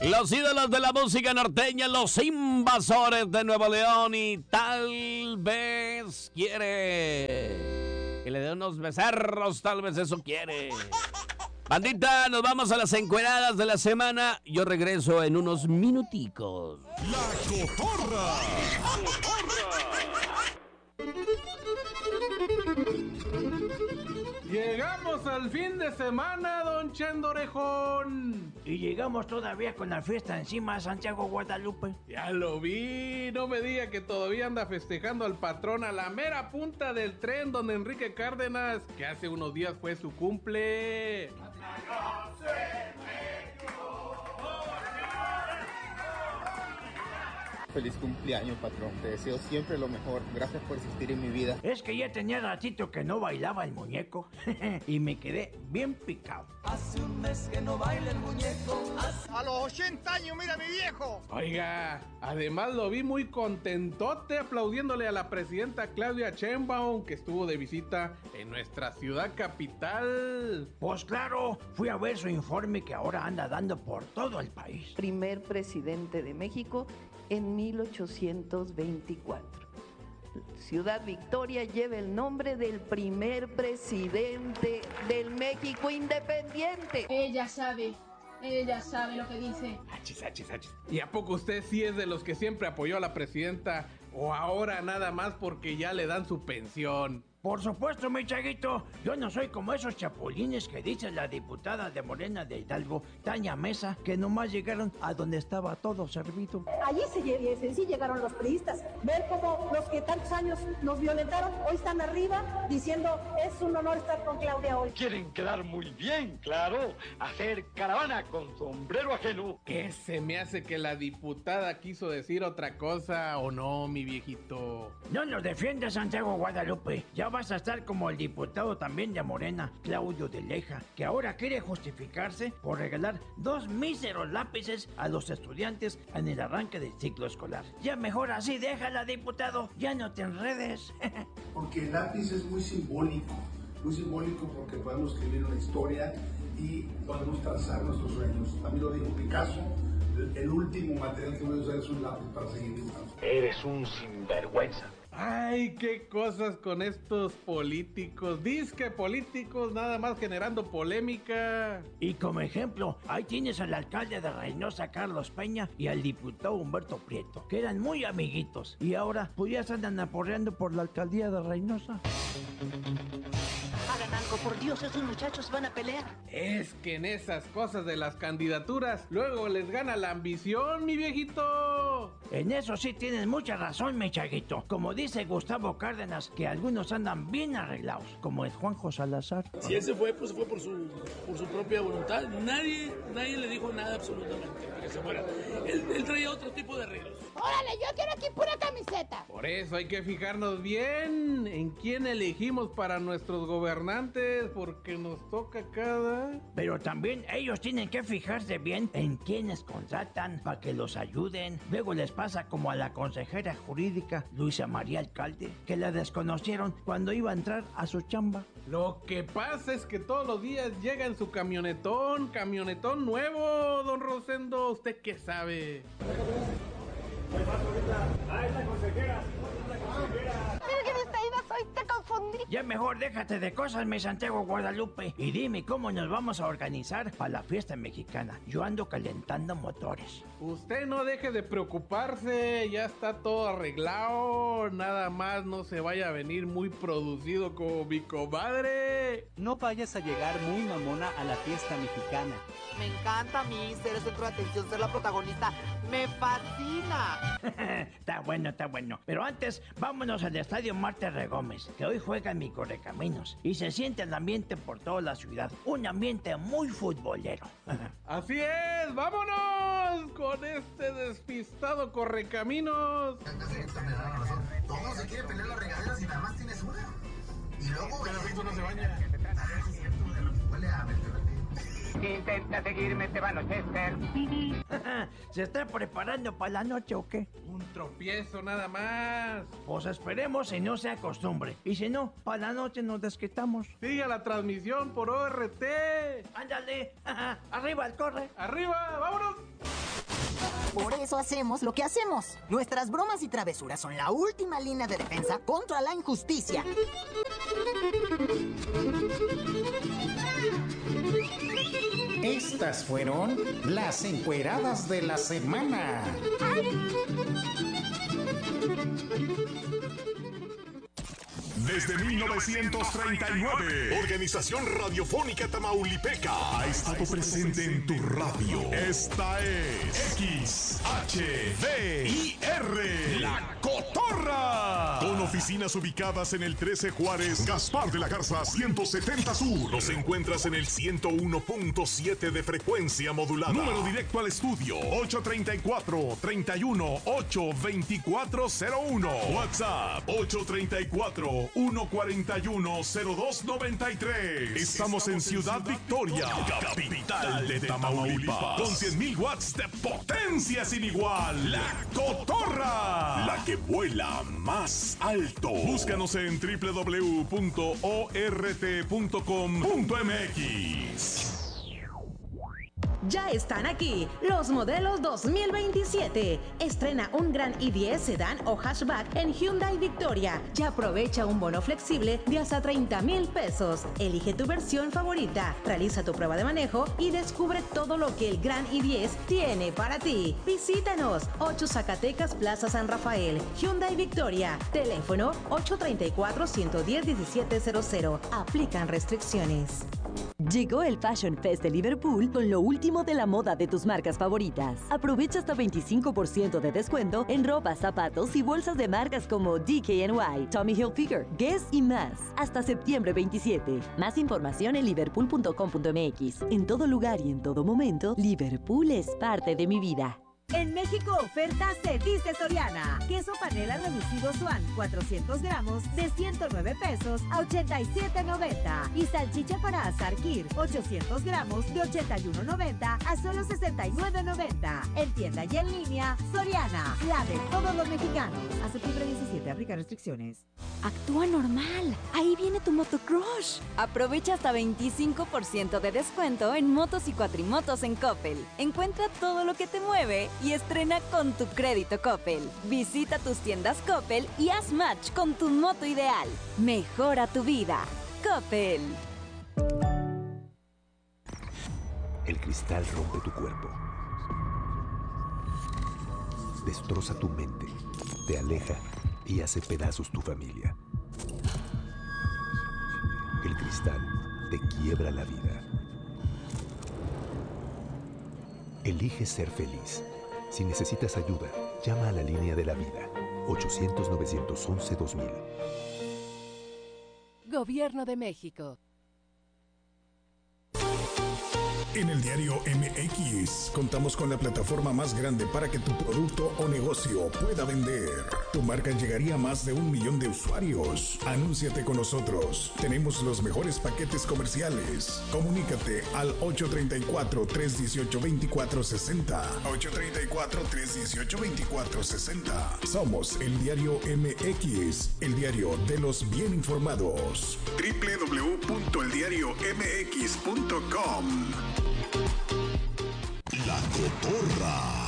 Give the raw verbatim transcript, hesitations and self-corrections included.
Los ídolos de la música norteña, los invasores de Nuevo León y tal vez quiere que le dé unos becerros, tal vez eso quiere. Bandita, nos vamos a las encueradas de la semana. Yo regreso en unos minuticos. La Cotorra. Llegamos al fin de semana, don Chendo Orejón. Y llegamos todavía con la fiesta encima, Santiago Guadalupe. Ya lo vi, no me diga que todavía anda festejando al patrón a la mera punta del tren, don Enrique Cárdenas, que hace unos días fue su cumple. Feliz cumpleaños, patrón. Te deseo siempre lo mejor. Gracias por existir en mi vida. Es que ya tenía ratito que no bailaba el muñeco y me quedé bien picado. Hace un mes que no baila el muñeco. Hace... A los ochenta años, mira mi viejo. Oiga, además lo vi muy contentote aplaudiéndole a la presidenta Claudia Sheinbaum, que estuvo de visita en nuestra ciudad capital. Pues claro, fui a ver su informe que ahora anda dando por todo el país. Primer presidente de México en mil ochocientos veinticuatro. Ciudad Victoria lleva el nombre del primer presidente del México independiente. Ella sabe, ella sabe lo que dice. Achis, achis, achis. ¿Y a poco usted sí es de los que siempre apoyó a la presidenta o ahora nada más porque ya le dan su pensión? Por supuesto, mi chaguito, yo no soy como esos chapulines que dice la diputada de Morena de Hidalgo, Tania Mesa, que nomás llegaron a donde estaba todo servido. Allí sí, sí llegaron los priistas. Ver cómo los que tantos años nos violentaron, hoy están arriba diciendo es un honor estar con Claudia hoy. Quieren quedar muy bien, claro, hacer caravana con sombrero ajeno. ¿Qué se me hace que la diputada quiso decir otra cosa o no, mi viejito? No nos defiendas, Santiago Guadalupe. Ya vas a estar como el diputado también de Morena, Claudio de Leja, que ahora quiere justificarse por regalar dos míseros lápices a los estudiantes en el arranque del ciclo escolar. Ya mejor así, déjala, diputado, ya no te enredes. Porque el lápiz es muy simbólico, muy simbólico porque podemos escribir una historia y podemos trazar nuestros sueños. También lo dijo Picasso, el, el último material que voy a usar es un lápiz para seguir dibujando. Eres un sinvergüenza. Ay, qué cosas con estos políticos, disque políticos, nada más generando polémica. Y como ejemplo, ahí tienes al alcalde de Reynosa, Carlos Peña, y al diputado Humberto Prieto, que eran muy amiguitos, y ahora pues ya se andan aporreando por la alcaldía de Reynosa. Hagan algo, por Dios, esos muchachos van a pelear. Es que en esas cosas de las candidaturas, luego les gana la ambición, mi viejito. En eso sí tienes mucha razón, mi chaguito. Como dice Gustavo Cárdenas, que algunos andan bien arreglados, como el Juanjo Salazar. Si él se fue, pues se fue por su, por su propia voluntad. Nadie, nadie le dijo nada absolutamente para que se fuera. Él, él traía otro tipo de arreglos. Órale, yo quiero aquí pura camiseta. Por eso hay que fijarnos bien en quién elegimos para nuestros gobernantes, porque nos toca cada... Pero también ellos tienen que fijarse bien en quiénes contratan para que los ayuden. Luego les pasa como a la consejera jurídica Luisa María Alcalde, que la desconocieron cuando iba a entrar a su chamba. Lo que pasa es que todos los días llega en su camionetón, camionetón nuevo, don Rosendo. ¿Usted qué sabe? ¡Ah, es la consejera! ¡Mira qué distraída soy! ¡Te confundí! Ya mejor déjate de cosas, mi Santiago Guadalupe, y dime cómo nos vamos a organizar para la fiesta mexicana. Yo ando calentando motores. Usted no deje de preocuparse, ya está todo arreglado. Nada más no se vaya a venir muy producido como mi comadre. No vayas a llegar muy mamona a la fiesta mexicana. Me encanta a mí ser el centro de atención, ser la protagonista. ¡Me fascina! Está bueno, está bueno. Pero antes, vámonos al Estadio Marte Regómez, que hoy juega en mi Correcaminos. Y se siente el ambiente por toda la ciudad. Un ambiente muy futbolero. Así es, vámonos con este despistado Correcaminos. Todo se quiere pelear las regaderas y nada más tienes una. Y luego... Pero Rito no se baña. Huele a verte. Intenta seguirme, te van a Chester. ¿Se está preparando para la noche o qué? Un tropiezo nada más. Pues esperemos y no sea costumbre. Y si no, para la noche nos desquitamos. Siga la transmisión por O R T. Ándale. Arriba el corre. Arriba, vámonos. eso hacemos lo que hacemos. Nuestras bromas y travesuras son la última línea de defensa contra la injusticia. Estas fueron las encueradas de la semana. Desde mil novecientos treinta y nueve, Organización Radiofónica Tamaulipeca ha estado presente en tu radio. Esta es X H D I R, La Cotorra. Con oficinas ubicadas en el trece Juárez, Gaspar de la Garza ciento setenta Sur. Nos encuentras en el ciento uno punto siete de frecuencia modulada. Número directo al estudio ocho treinta y cuatro, treinta y uno, ocho veinticuatro cero uno. WhatsApp ocho treinta y cuatro, uno cuarenta y uno, cero dos noventa y tres. Estamos en Ciudad Victoria, capital de Tamaulipas, con cien mil watts de potencia sin igual. La Cotorra, la que vuela más alto. Búscanos en doble u doble u doble u punto o r t punto com punto m x. Ya están aquí los modelos dos mil veintisiete. Estrena un gran i diez sedán o hatchback en Hyundai Victoria y aprovecha un bono flexible de hasta treinta mil pesos. Elige tu versión favorita, realiza tu prueba de manejo y descubre todo lo que el gran i diez tiene para ti. Visítanos, ocho Zacatecas Plaza San Rafael, Hyundai Victoria. Teléfono ocho treinta y cuatro, ciento diez, diecisiete cero cero. Aplican restricciones. Llegó el Fashion Fest de Liverpool con lo último de la moda de tus marcas favoritas. Aprovecha hasta veinticinco por ciento de descuento en ropa, zapatos y bolsas de marcas como D K N Y, Tommy Hilfiger, Guess y más. Hasta septiembre veintisiete. Más información en liverpool punto com punto m x. En todo lugar y en todo momento, Liverpool es parte de mi vida. En México, ofertas se dice Soriana. Queso panela reducido Swan, cuatrocientos gramos, de ciento nueve pesos a ochenta y siete noventa. Y salchicha para asar Kir, ochocientos gramos, de ochenta y uno noventa a solo sesenta y nueve noventa. En tienda y en línea, Soriana, la de todos los mexicanos. A septiembre diecisiete, aplica restricciones. Actúa normal. Ahí viene tu motocrush. Aprovecha hasta veinticinco por ciento de descuento en motos y cuatrimotos en Coppel. Encuentra todo lo que te mueve y estrena con tu crédito Coppel. Visita tus tiendas Coppel y haz match con tu moto ideal. Mejora tu vida. Coppel. El cristal rompe tu cuerpo. Destroza tu mente. Te aleja y hace pedazos tu familia. El cristal te quiebra la vida. Elige ser feliz. Si necesitas ayuda, llama a la línea de la vida, ochocientos, novecientos once, dos mil. Gobierno de México. En el diario M X contamos con la plataforma más grande para que tu producto o negocio pueda vender. Tu marca llegaría a más de un millón de usuarios. Anúnciate con nosotros. Tenemos los mejores paquetes comerciales. Comunícate al ocho treinta y cuatro, trescientos dieciocho, veinticuatro sesenta. ocho treinta y cuatro, trescientos dieciocho, veinticuatro sesenta. Somos el diario M X, el diario de los bien informados. doble u doble u doble u punto el diario m x punto com. La Cotorra.